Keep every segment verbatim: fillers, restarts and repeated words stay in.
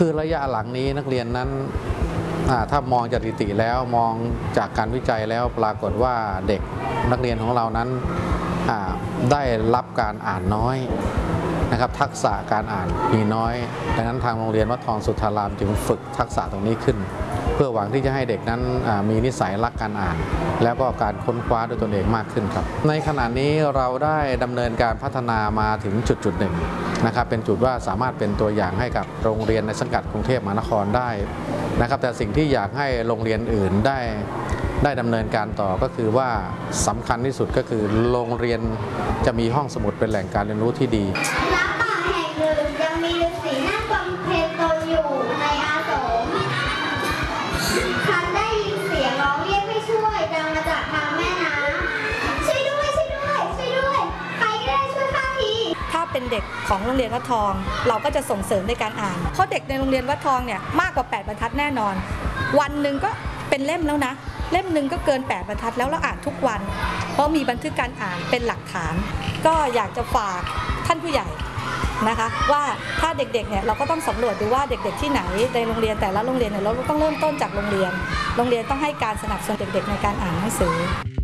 คือระยะหลังนี้นักเรียนนั้นถ้ามองจากสถิติแล้วมองจากการวิจัยแล้วปรากฏว่าเด็กนักเรียนของเรานั้นได้รับการอ่านน้อยนะครับทักษะการอ่านมีน้อยดังนั้นทางโรงเรียนวัดทองสุทธารามจึงฝึกทักษะตรงนี้ขึ้นเพื่อหวังที่จะให้เด็กนั้นมีนิสัยรักการอ่านแล้วก็การค้นคว้าด้วยตนเองมากขึ้นครับในขณะนี้เราได้ดำเนินการพัฒนามาถึงจุดจุดหนึ่งนะครับเป็นจุดว่าสามารถเป็นตัวอย่างให้กับโรงเรียนในสังกัดกรุงเทพมหานครได้นะครับแต่สิ่งที่อยากให้โรงเรียนอื่นได้ได้ดำเนินการต่อก็คือว่าสำคัญที่สุดก็คือโรงเรียนจะมีห้องสมุดเป็นแหล่งการเรียนรู้ที่ดีณป่าแห่งหนึ่งยังมีฤาษีนั่งบำเพ็ญตนอยู่ในอาสมคันได้ยินเสียงร้องเรียกให้ช่วยดังมาจากทางแม่น้ำช่วยด้วยช่วยด้วยช่วยด้วยใครก็ได้ช่วยข้าทีถ้าเป็นเด็กของโรงเรียนวัดทองเราก็จะส่งเสริมในการอ่านเพราะเด็กในโรงเรียนวัดทองเนี่ยมากกว่าแปดบรรทัดแน่นอนวันหนึ่งก็เป็นเล่มแล้วนะเล่มหนึ่งก็เกินแปดบรรทัดแล้วเราอ่านทุกวันเพราะมีบันทึกการอ่านเป็นหลักฐานก็อยากจะฝากท่านผู้ใหญ่นะคะว่าถ้าเด็กๆเนี่ยเราก็ต้องสำรวจดูว่าเด็กๆที่ไหนในโรงเรียนแต่ละโรงเรียนเนี่ยเราต้องเริ่มต้นจากโรงเรียนโรงเรียนต้องให้การสนับสนุนเด็กๆในการอ่านหนังสือ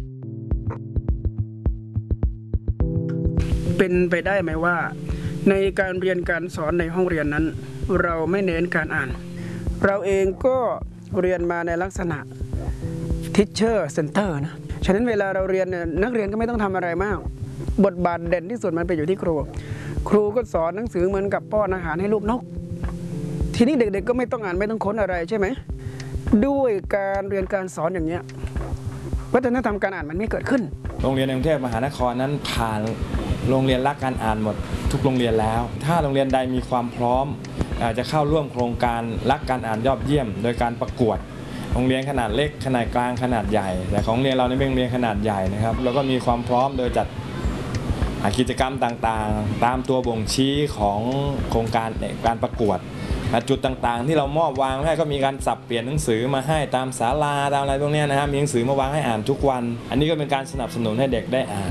เป็นไปได้ไหมว่าในการเรียนการสอนในห้องเรียนนั้นเราไม่เน้นการอ่านเราเองก็เรียนมาในลักษณะ Teacher Center นะฉะนั้นเวลาเราเรียนเนี่ยนักเรียนก็ไม่ต้องทำอะไรมากบทบาทเด่นที่สุดมันไปอยู่ที่ครูครูก็สอนหนังสือเหมือนกับป้อนอาหารให้ลูกนกทีนี้เด็กๆก็ไม่ต้องอ่านไม่ต้องค้นอะไรใช่ไหมด้วยการเรียนการสอนอย่างเงี้ยวัฒนธรรมการอ่านมันไม่เกิดขึ้นโรงเรียนในกรุงเทพมหานครนั้นผ่านโรงเรียนรักการอ่านหมดทุกโรงเรียนแล้วถ้าโรงเรียนใดมีความพร้อมอาจจะเข้าร่วมโครงการรักการอ่านยอดเยี่ยมโดยการประกวดโรงเรียนขนาดเล็กขนาดกลางขนาดใหญ่แต่ของโรงเรียนเราในเป็นโรงเรียนขนาดใหญ่นะครับเราก็มีความพร้อมโดยจัดกิจกรรมต่างๆตามตัวบ่งชี้ของโครงการการประกวดจุดต่างๆที่เรามอบวางให้ก็มีการสับเปลี่ยนหนังสือมาให้ตามศาลาตามอะไรพวกนี้นะครับมีหนังสือมาวางให้อ่านทุกวันอันนี้ก็เป็นการสนับสนุนให้เด็กได้อ่าน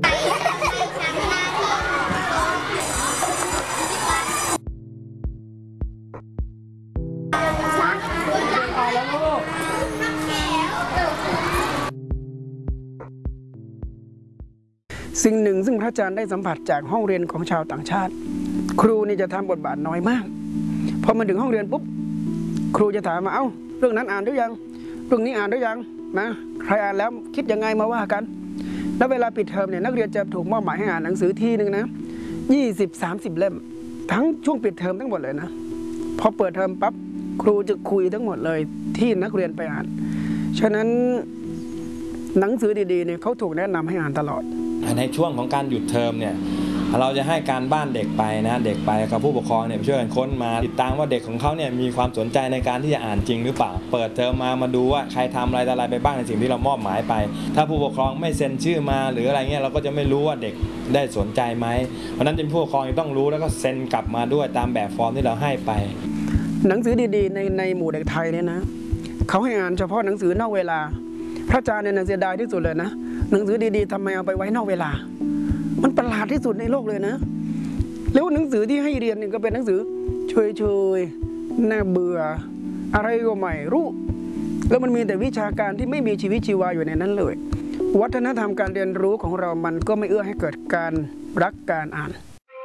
สิ่งหนึ่งซึ่งพระอาจารย์ได้สัมผัสจากห้องเรียนของชาวต่างชาติครูนี่จะทำบทบาทน้อยมากพอมาถึงห้องเรียนปุ๊บครูจะถามมาเอ้าเรื่องนั้นอ่านหรือยังเรื่องนี้อ่านหรือยังนะใครอ่านแล้วคิดยังไงมาว่ากันแล้วเวลาปิดเทอมเนี่ยนักเรียนจะถูกมอบหมายให้อ่านหนังสือทีนึงนะยี่สิบสามสิบเล่มทั้งช่วงปิดเทอมทั้งหมดเลยนะพอเปิดเทอมปั๊บครูจะคุยทั้งหมดเลยที่นักเรียนไปอ่านฉะนั้นหนังสือดีๆเนี่ยเขาถูกแนะนำให้อ่านตลอดในช่วงของการหยุดเทอมเนี่ยเราจะให้การบ้านเด็กไปนะเด็กไปกับผู้ปกครองเนี่ยช่วยกันค้นมาติดตามว่าเด็กของเขาเนี่ยมีความสนใจในการที่จะอ่านจริงหรือเปล่าเปิดเทอมมามาดูว่าใครทำอะไรอะไรไปบ้างในสิ่งที่เรามอบหมายไปถ้าผู้ปกครองไม่เซ็นชื่อมาหรืออะไรเงี้ยเราก็จะไม่รู้ว่าเด็กได้สนใจไหมเพราะนั้นเป็นผู้ปกครองต้องรู้แล้วก็เซ็นกลับมาด้วยตามแบบฟอร์มที่เราให้ไปหนังสือดีๆในในหมู่เด็กไทยเนี่ยนะเขาให้อ่านเฉพาะหนังสือนอกเวลาพระอาจารย์เนี่ยเสียดายที่สุดเลยนะหนังสือดีๆทำไมเอาไปไว้นอกเวลามันประหลาดที่สุดในโลกเลยนะแล้วหนังสือที่ให้เรียนนี่ก็เป็นหนังสือเฉยๆน่าเบื่ออะไรก็ไม่รู้แล้วมันมีแต่วิชาการที่ไม่มีชีวิตชีวาอยู่ในนั้นเลยวัฒนธรรมการเรียนรู้ของเรามันก็ไม่เอื้อให้เกิดการรักการอ่าน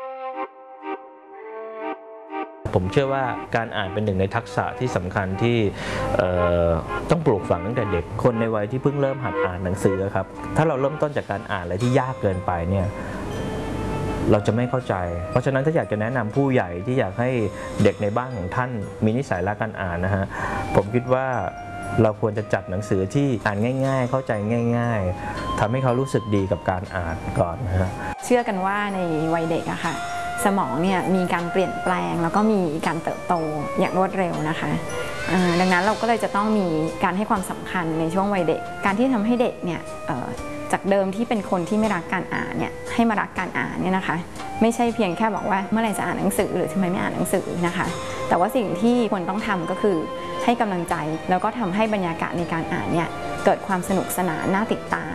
ผมเชื่อว่าการอ่านเป็นหนึ่งในทักษะที่สำคัญที่ต้องปลูกฝังตั้งแต่เด็กคนในวัยที่เพิ่งเริ่มหัดอ่านหนังสือครับถ้าเราเริ่มต้นจากการอ่านอะไรที่ยากเกินไปเนี่ยเราจะไม่เข้าใจเพราะฉะนั้นถ้าอยากจะแนะนำผู้ใหญ่ที่อยากให้เด็กในบ้านของท่านมีนิสัยรักการอ่านนะฮะผมคิดว่าเราควรจะจัดหนังสือที่อ่านง่ายๆเข้าใจง่ายๆทำให้เขารู้สึกดีกับการอ่านก่อนนะฮะเชื่อกันว่าในวัยเด็กอะค่ะสมองเนี่ยมีการเปลี่ยนแปลงแล้วก็มีการเติบโตอย่างรวดเร็วนะคะดังนั้นเราก็เลยจะต้องมีการให้ความสำคัญในช่วงวัยเด็กการที่ทำให้เด็กเนี่ยจากเดิมที่เป็นคนที่ไม่รักการอ่านเนี่ยให้มารักการอ่านเนี่ยนะคะไม่ใช่เพียงแค่บอกว่าเมื่อไหร่จะอ่านหนังสือหรือทำไมไม่อ่านหนังสือนะคะแต่ว่าสิ่งที่ควรต้องทำก็คือให้กำลังใจแล้วก็ทำให้บรรยากาศในการอ่านเนี่ยเกิดความสนุกสนานน่าติดตาม